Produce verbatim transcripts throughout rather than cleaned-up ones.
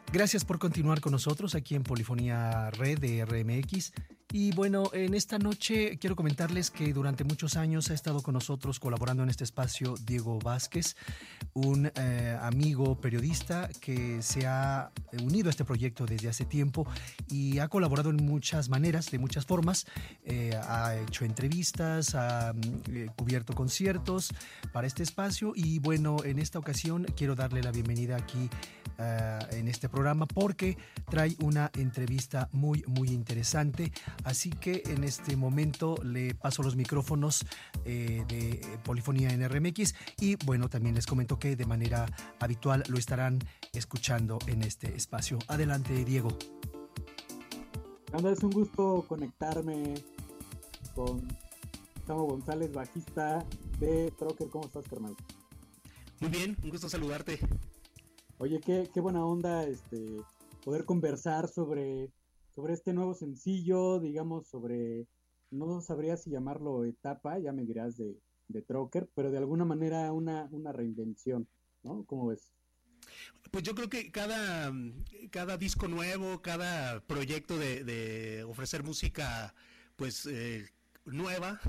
Gracias por continuar con nosotros aquí en Polifonía Red de R M X. Y bueno, en esta noche quiero comentarles que durante muchos años ha estado con nosotros colaborando en este espacio Diego Vázquez, un eh, amigo periodista que se ha unido a este proyecto desde hace tiempo y ha colaborado en muchas maneras, de muchas formas. Eh, ha hecho entrevistas, ha eh, cubierto conciertos para este espacio y bueno, en esta ocasión quiero darle la bienvenida aquí Uh, en este programa porque trae una entrevista muy muy interesante, así que en este momento le paso los micrófonos eh, de Polifonía en R M X y bueno, también les comento que de manera habitual lo estarán escuchando en este espacio. Adelante, Diego. Anda, es un gusto conectarme con Samo González, bajista de Trocker. ¿Cómo estás, carnal? Muy bien, un gusto saludarte. Oye, qué, qué buena onda este, poder conversar sobre, sobre este nuevo sencillo, digamos, sobre, no sabría si llamarlo etapa, ya me dirás, de, de Trocker, pero de alguna manera una, una reinvención, ¿no? ¿Cómo ves? Pues yo creo que cada, cada disco nuevo, cada proyecto de, de ofrecer música, pues... Eh, nueva,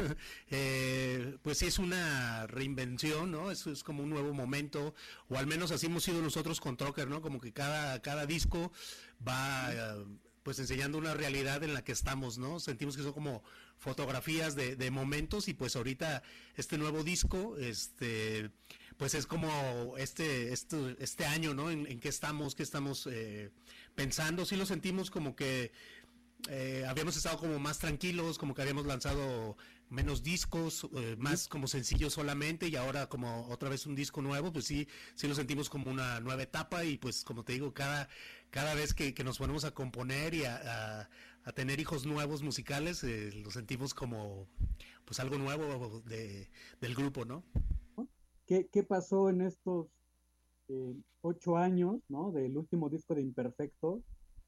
eh, pues sí es una reinvención, ¿no? Eso es como un nuevo momento, o al menos así hemos sido nosotros con Trocker, ¿no? Como que cada, cada disco va uh, pues enseñando una realidad en la que estamos, ¿no? Sentimos que son como fotografías de, de momentos y pues ahorita este nuevo disco, este pues es como este este, este año, ¿no? En, en qué estamos, qué estamos eh, pensando, sí lo sentimos como que Eh, habíamos estado como más tranquilos, como que habíamos lanzado menos discos, eh, más como sencillos solamente y ahora como otra vez un disco nuevo, pues sí, sí lo sentimos como una nueva etapa y pues como te digo, cada, cada vez que, que nos ponemos a componer y a, a, a tener hijos nuevos musicales, eh, lo sentimos como pues algo nuevo de, del grupo, ¿no? ¿Qué, qué pasó en estos eh, ocho años, ¿no? Del último disco de Imperfecto,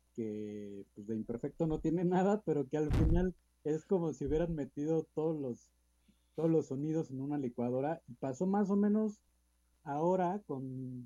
que pues de imperfecto no tiene nada, pero que al final es como si hubieran metido todos los, todos los sonidos en una licuadora, y pasó más o menos ahora con,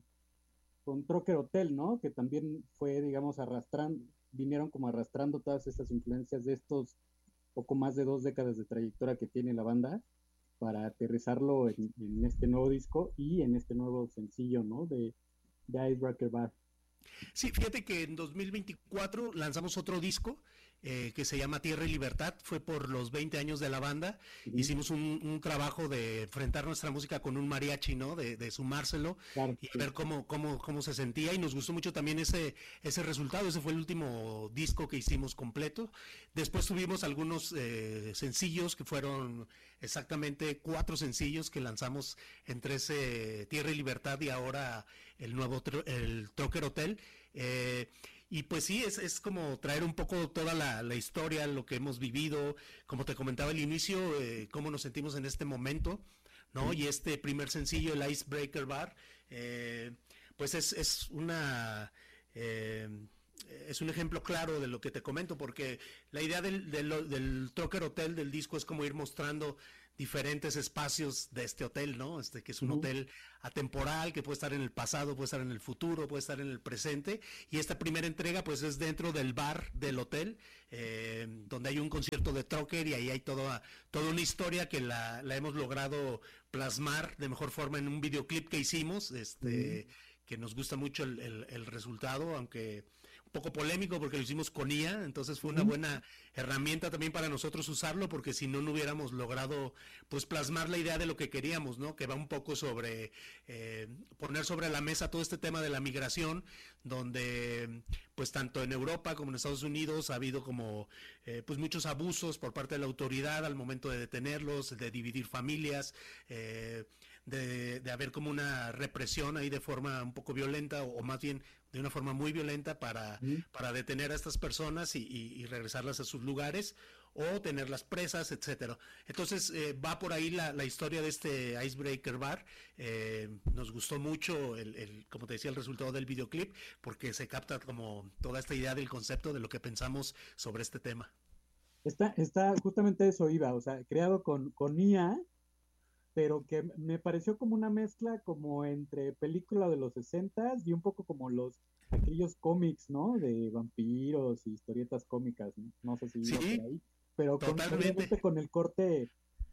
con Trocker Hotel, ¿no? Que también fue, digamos, arrastrando, vinieron como arrastrando todas estas influencias de estos poco más de dos décadas de trayectoria que tiene la banda para aterrizarlo en, en este nuevo disco y en este nuevo sencillo, ¿no? De, de Icebreaker Bar. Sí, fíjate que en dos mil veinticuatro lanzamos otro disco eh, que se llama Tierra y Libertad, fue por los veinte años de la banda, uh-huh. Hicimos un, un trabajo de enfrentar nuestra música con un mariachi, ¿no? De, de sumárselo, claro, y sí. ver cómo, cómo, cómo se sentía y nos gustó mucho también ese, ese resultado, ese fue el último disco que hicimos completo. Después tuvimos algunos eh, sencillos que fueron exactamente cuatro sencillos que lanzamos entre ese Tierra y Libertad y ahora el nuevo el Trocker Hotel. Eh, y pues sí, es, es como traer un poco toda la, la historia, lo que hemos vivido, como te comentaba al inicio, eh, cómo nos sentimos en este momento, ¿no? Y este primer sencillo, el Icebreaker Bar, eh, pues es, es una... Eh, es un ejemplo claro de lo que te comento, porque la idea del, del, del Trocker Hotel, del disco, es como ir mostrando diferentes espacios de este hotel, ¿no? Este que es un uh-huh. hotel atemporal, que puede estar en el pasado, puede estar en el futuro, puede estar en el presente, y esta primera entrega pues es dentro del bar del hotel, eh, donde hay un concierto de Trocker y ahí hay toda, toda una historia que la, la hemos logrado plasmar de mejor forma en un videoclip que hicimos, este, uh-huh. que nos gusta mucho el, el, el resultado, aunque poco polémico porque lo hicimos con I A, entonces fue una buena herramienta también para nosotros usarlo, porque si no, no hubiéramos logrado pues plasmar la idea de lo que queríamos, ¿no? Que va un poco sobre eh, poner sobre la mesa todo este tema de la migración, donde pues tanto en Europa como en Estados Unidos ha habido como eh, pues muchos abusos por parte de la autoridad al momento de detenerlos, de dividir familias, eh, de, de haber como una represión ahí de forma un poco violenta, o, o más bien de una forma muy violenta para, uh-huh. para detener a estas personas y, y, y regresarlas a sus lugares o tenerlas presas, etcétera. Entonces eh, va por ahí la, la historia de este Icebreaker Bar. Eh, nos gustó mucho el, el, como te decía, el resultado del videoclip, porque se capta como toda esta idea del concepto de lo que pensamos sobre este tema. Está, está justamente eso iba, o sea, creado con, con I A, pero que me pareció como una mezcla como entre película de los sesentas y un poco como los aquellos cómics, ¿no? De vampiros y historietas cómicas, ¿no? No sé si iba por Sí, ahí, pero con, totalmente. obviamente con el corte,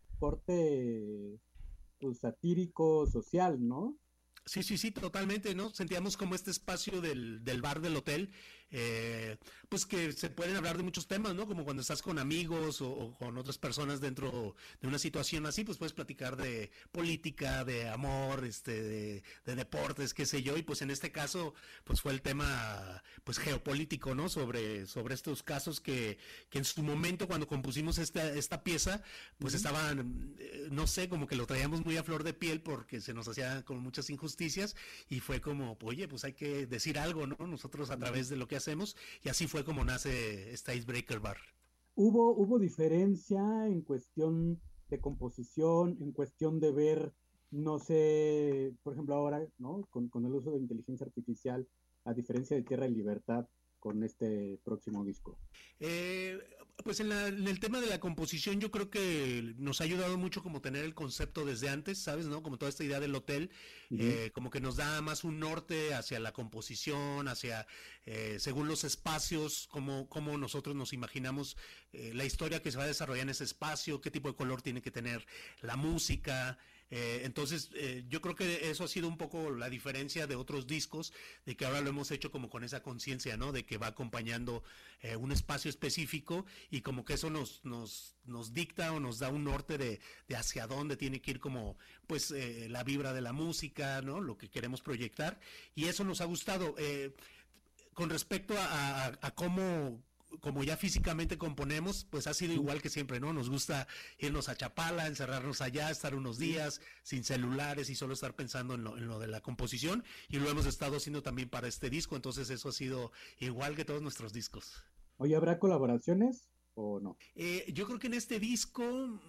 corte, pues, satírico, social, ¿no? Sí, sí, sí, totalmente, ¿no? Sentíamos como este espacio del, del bar del hotel, eh, pues que se pueden hablar de muchos temas, ¿no? Como cuando estás con amigos o, o con otras personas dentro de una situación así, pues puedes platicar de política, de amor, este, de, de deportes, qué sé yo, y pues en este caso, pues fue el tema, pues geopolítico, ¿no? Sobre, sobre estos casos que, que en su momento cuando compusimos esta, esta pieza, pues Ujú. estaban, eh, no sé, como que lo traíamos muy a flor de piel porque se nos hacía con muchas injusticias y fue como, oye, pues hay que decir algo, ¿no? Nosotros a Ujú. través de lo que hacemos y así fue como nace esta Icebreaker Bar. ¿Hubo, hubo diferencia en cuestión de composición, en cuestión de ver, no sé, por ejemplo ahora, ¿no? Con, con el uso de inteligencia artificial, a diferencia de Tierra y Libertad, con este próximo disco? Eh, pues en, la, en, el tema de la composición yo creo que nos ha ayudado mucho como tener el concepto desde antes, ¿sabes? ¿No? Como toda esta idea del hotel, Ujú. eh, como que nos da más un norte hacia la composición, hacia, eh, según los espacios, como, como nosotros nos imaginamos eh, la historia que se va a desarrollar en ese espacio, qué tipo de color tiene que tener la música. Eh, entonces, eh, yo creo que eso ha sido un poco la diferencia de otros discos, de que ahora lo hemos hecho como con esa conciencia, ¿no? De que va acompañando eh, un espacio específico y como que eso nos, nos, nos dicta o nos da un norte de, de hacia dónde tiene que ir como, pues, eh, la vibra de la música, ¿no? Lo que queremos proyectar y eso nos ha gustado. Eh, con respecto a, a, a cómo como ya físicamente componemos, pues ha sido igual que siempre, ¿no? Nos gusta irnos a Chapala, encerrarnos allá, estar unos Ujú. días sin celulares y solo estar pensando en lo, en lo de la composición y lo hemos estado haciendo también para este disco, entonces eso ha sido igual que todos nuestros discos. Oye, ¿habrá colaboraciones o no? Eh, yo creo que en este disco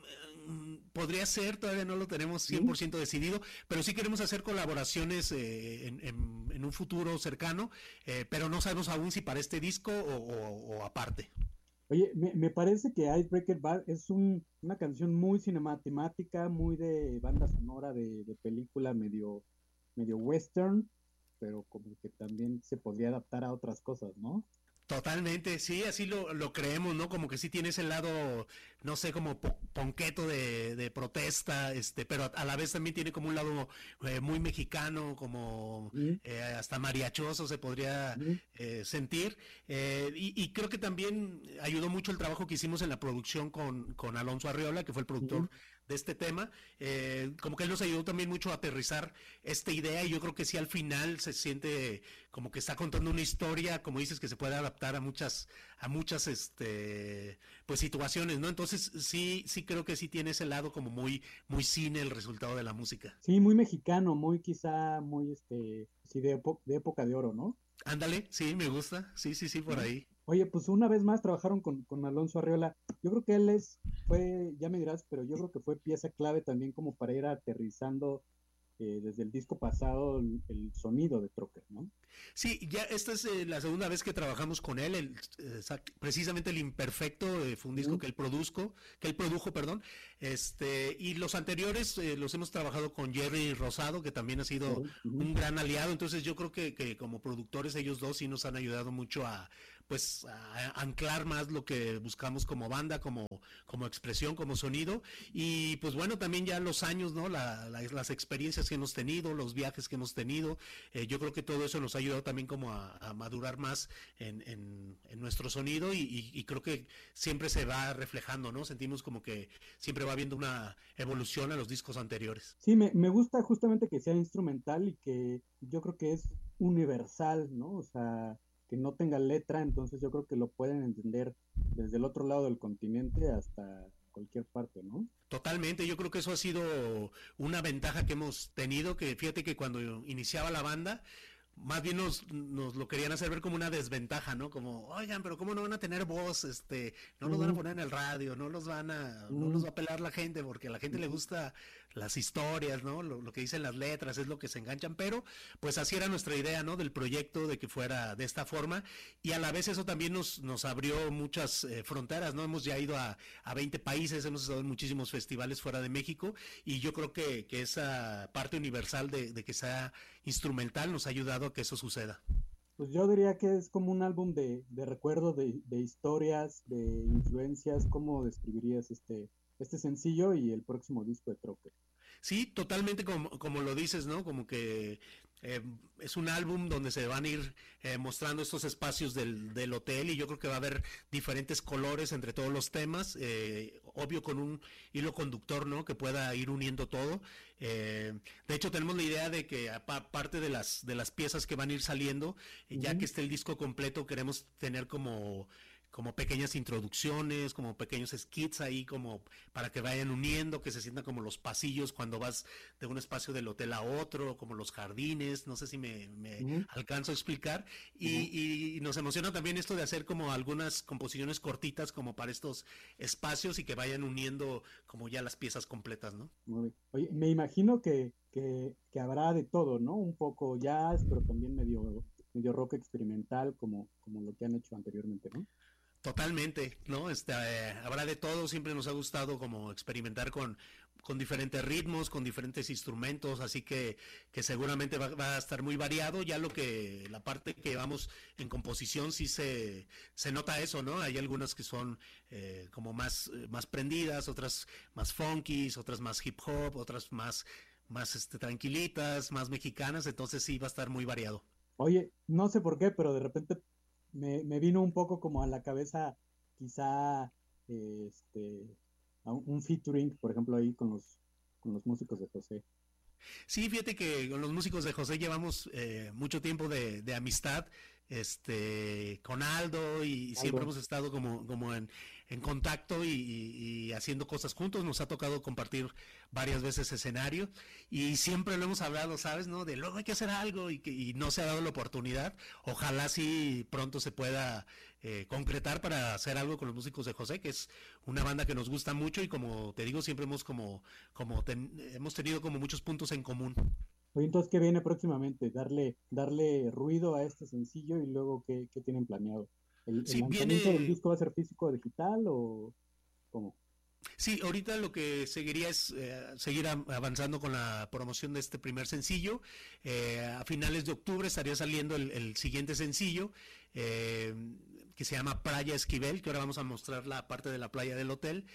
mm, podría ser, todavía no lo tenemos cien ¿Mm? por ciento decidido, pero sí queremos hacer colaboraciones eh, en, en, en, un futuro cercano, eh, pero no sabemos aún si para este disco o, o, o aparte. Oye, me, me parece que Icebreaker Bar es un, una canción muy cinemática, muy de banda sonora de, de película medio, medio western, pero como que también se podría adaptar a otras cosas, ¿no? Totalmente, sí, así lo, lo creemos, ¿no? Como que sí tiene ese lado, no sé, como po ponqueto de, de protesta, este, pero a, a la vez también tiene como un lado eh, muy mexicano, como Mm, eh, hasta mariachoso se podría mm, eh, sentir. Eh, y, y creo que también ayudó mucho el trabajo que hicimos en la producción con, con Alonso Arriola, que fue el mm. productor de este tema, eh, como que él nos ayudó también mucho a aterrizar esta idea y yo creo que sí al final se siente como que está contando una historia, como dices, que se puede adaptar a muchas, a muchas, este, pues situaciones, ¿no? Entonces sí, sí creo que sí tiene ese lado como muy, muy cine el resultado de la música. Sí, muy mexicano, muy quizá, muy este, sí, de, epo- de época de oro, ¿no? Ándale, sí, me gusta, sí, sí, sí, por ¿No? ahí. Oye, pues una vez más trabajaron con, con Alonso Arriola. Yo creo que él es, fue, ya me dirás, pero yo creo que fue pieza clave también como para ir aterrizando eh, desde el disco pasado el, el sonido de Trocker, ¿no? Sí, ya esta es eh, la segunda vez que trabajamos con él, el, eh, precisamente El Imperfecto eh, fue un disco Mm, que él produzco, que él produjo, perdón, este, y los anteriores eh, los hemos trabajado con Jerry Rosado, que también ha sido Jerry, ujú. un gran aliado, entonces yo creo que, que como productores ellos dos sí nos han ayudado mucho a, pues, a anclar más lo que buscamos como banda, como, como expresión, como sonido, y pues bueno, también ya los años, ¿no? La, la, las experiencias que hemos tenido, los viajes que hemos tenido, eh, yo creo que todo eso nos ha ayudado también como a, a madurar más en, en, en, nuestro sonido y, y, y creo que siempre se va reflejando, ¿no? Sentimos como que siempre va habiendo una evolución a los discos anteriores. Sí, me, me gusta justamente que sea instrumental y que yo creo que es universal, ¿no? O sea, que no tenga letra, entonces yo creo que lo pueden entender desde el otro lado del continente hasta cualquier parte, ¿no? Totalmente, yo creo que eso ha sido una ventaja que hemos tenido, que fíjate que cuando iniciaba la banda, más bien nos, nos lo querían hacer ver como una desventaja, ¿no? Como, oigan, pero ¿cómo no van a tener voz? Este, no los van a poner en el radio, no los van a, no los va a pelar la gente, porque a la gente le gusta las historias, ¿no? Lo, lo que dicen las letras es lo que se enganchan, pero pues así era nuestra idea, ¿no? Del proyecto, de que fuera de esta forma, y a la vez eso también nos, nos abrió muchas eh, fronteras, ¿no? Hemos ya ido a, a veinte países, hemos estado en muchísimos festivales fuera de México, y yo creo que, que esa parte universal de, de que sea instrumental nos ha ayudado a que eso suceda. Pues yo diría que es como un álbum de, de recuerdo, de, de historias, de influencias. ¿Cómo describirías este, este sencillo y el próximo disco de Troque? Sí, totalmente como, como lo dices, ¿no? Como que eh, es un álbum donde se van a ir eh, mostrando estos espacios del, del hotel, y yo creo que va a haber diferentes colores entre todos los temas, eh, obvio con un hilo conductor, ¿no? Que pueda ir uniendo todo. Eh, de hecho, tenemos la idea de que aparte de las, de las piezas que van a ir saliendo, uh-huh. ya que esté el disco completo, queremos tener como... como pequeñas introducciones, como pequeños skits ahí, como para que vayan uniendo, que se sientan como los pasillos cuando vas de un espacio del hotel a otro, como los jardines, no sé si me, me uh-huh. alcanzo a explicar, y, uh-huh. y nos emociona también esto de hacer como algunas composiciones cortitas como para estos espacios y que vayan uniendo como ya las piezas completas, ¿no? Muy bien. Oye, me imagino que, que, que habrá de todo, ¿no? Un poco jazz, pero también medio, medio rock experimental, como, como lo que han hecho anteriormente, ¿no? Totalmente, ¿no? Este, eh, habrá de todo, siempre nos ha gustado como experimentar con, con diferentes ritmos, con diferentes instrumentos, así que, que seguramente va, va a estar muy variado. Ya lo que, la parte que vamos en composición sí se, se nota eso, ¿no? Hay algunas que son eh, como más, más prendidas, otras más funkies, otras más hip hop, otras más, más este, tranquilitas, más mexicanas, entonces sí va a estar muy variado. Oye, no sé por qué, pero de repente Me, me vino un poco como a la cabeza quizá eh, este, un featuring, por ejemplo, ahí con los, con los músicos de José. Sí, fíjate que con los músicos de José llevamos eh, mucho tiempo de, de amistad, este, con Aldo, y Aldo. Siempre hemos estado como, como en, en contacto y, y, y haciendo cosas juntos. Nos ha tocado compartir varias veces escenario y siempre lo hemos hablado, ¿sabes? ¿No? De luego hay que hacer algo y, que, y no se ha dado la oportunidad. Ojalá sí pronto se pueda eh, concretar para hacer algo con los músicos de José, que es una banda que nos gusta mucho y como te digo, siempre hemos como, como ten, hemos tenido como muchos puntos en común. Oye, entonces, ¿qué viene próximamente? ¿Darle, darle ruido a este sencillo y luego qué, qué tienen planeado? ¿El, sí, el lanzamiento viene... del disco va a ser físico o digital o cómo? Sí, ahorita lo que seguiría es eh, seguir a, avanzando con la promoción de este primer sencillo. Eh, a finales de octubre estaría saliendo el, el siguiente sencillo, eh, que se llama Playa Esquivel, que ahora vamos a mostrar la parte de la playa del hotel.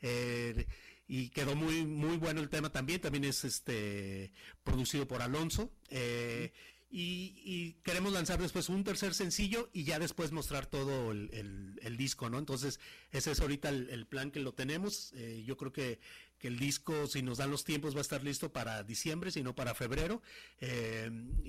Eh, y quedó muy muy bueno el tema también, también es este producido por Alonso. Eh, sí. Y, y queremos lanzar después un tercer sencillo y ya después mostrar todo el, el, el disco, ¿no? Entonces ese es ahorita el, el plan que lo tenemos. Eh, yo creo que, que el disco, si nos dan los tiempos, va a estar listo para diciembre, si no para febrero. Eh,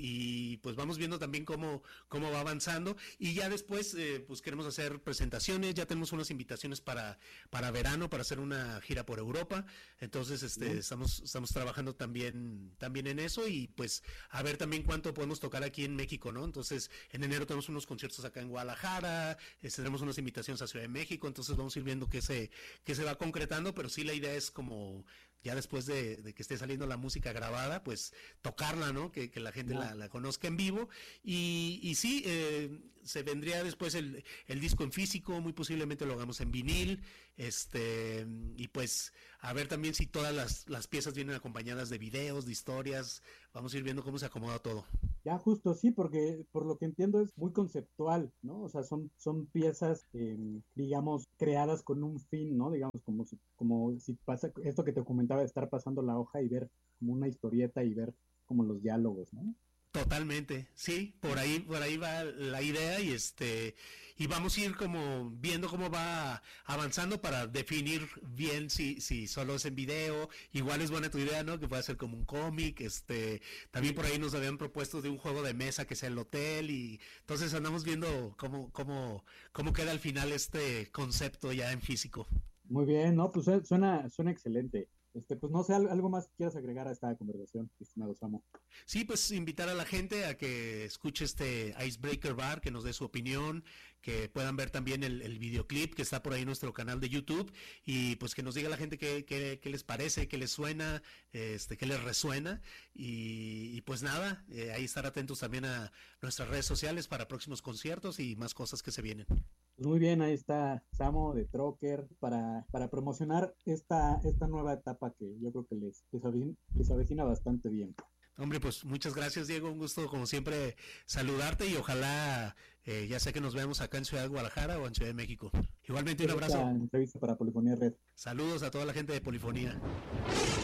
y pues vamos viendo también cómo, cómo va avanzando. Y ya después eh, pues queremos hacer presentaciones, ya tenemos unas invitaciones para, para verano, para hacer una gira por Europa. Entonces este, uh-huh. estamos, estamos trabajando también, también en eso y pues a ver también cuánto podemos tocar aquí en México, ¿no? Entonces, en enero tenemos unos conciertos acá en Guadalajara, eh, tenemos unas invitaciones a Ciudad de México, entonces vamos a ir viendo qué se, qué se va concretando, pero sí la idea es como ya después de, de que esté saliendo la música grabada, pues tocarla, ¿no? Que, que la gente yeah. la, la conozca en vivo y, y sí, eh, se vendría después el, el disco en físico, muy posiblemente lo hagamos en vinil, este, y pues a ver también si todas las, las piezas vienen acompañadas de videos, de historias, vamos a ir viendo cómo se acomoda todo. Ya justo, sí, porque por lo que entiendo es muy conceptual, ¿no? O sea, son, son piezas, eh, digamos, creadas con un fin, ¿no? Digamos, como si, como si pasa, esto que te comentaba de estar pasando la hoja y ver como una historieta y ver como los diálogos, ¿no? Totalmente, sí, por ahí, por ahí va la idea y este, y vamos a ir como viendo cómo va avanzando para definir bien si, si solo es en video. Igual es buena tu idea, ¿no? Que pueda ser como un cómic, este, también por ahí nos habían propuesto de un juego de mesa que sea el hotel y entonces andamos viendo cómo, cómo, cómo queda al final este concepto ya en físico. Muy bien, no, pues suena, suena excelente. Este, pues no sé, algo más que quieras agregar a esta conversación, estimado Samo. Sí, pues invitar a la gente a que escuche este Icebreaker Bar, que nos dé su opinión, que puedan ver también el, el videoclip que está por ahí en nuestro canal de YouTube, y pues que nos diga la gente qué, qué, qué les parece, qué les suena, este, qué les resuena, y, y pues nada, eh, ahí estar atentos también a nuestras redes sociales para próximos conciertos y más cosas que se vienen. Pues muy bien, ahí está Samo de Trocker para, para promocionar esta, esta nueva etapa que yo creo que les, les, avecina, les avecina bastante bien. Hombre, pues muchas gracias, Diego, un gusto como siempre saludarte y ojalá eh, ya sea que nos veamos acá en Ciudad de Guadalajara o en Ciudad de México. Igualmente un abrazo. Entrevista para Polifonía Red. Saludos a toda la gente de Polifonía.